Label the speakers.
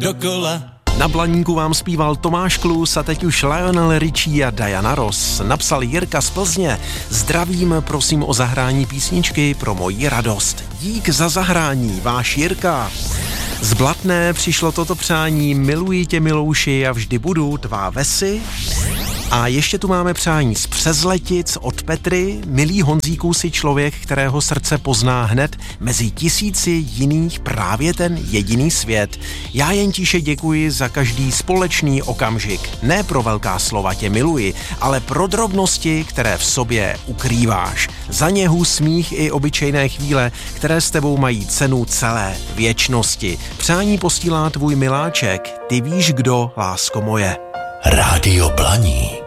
Speaker 1: dokola.
Speaker 2: Na Blaníku vám zpíval Tomáš Klus a teď už Lionel Richie a Diana Ross. Napsal Jirka z Plzně. Zdravím, prosím o zahrání písničky pro moji radost. Dík za zahrání, váš Jirka. Z Blatné přišlo toto přání: miluji tě, Milouši, a vždy budu tvá Vesy. A ještě tu máme přání z Přezletic od Petry. Milý Honzíku, si člověk, kterého srdce pozná hned mezi tisíci jiných právě ten jediný svět. Já jen tiše děkuji za každý společný okamžik. Ne pro velká slova tě miluji, ale pro drobnosti, které v sobě ukrýváš. Za něhu smích i obyčejné chvíle, které s tebou mají cenu celé věčnosti. Přání posílá tvůj miláček, ty víš kdo, lásko moje.
Speaker 1: Rádio Blaník.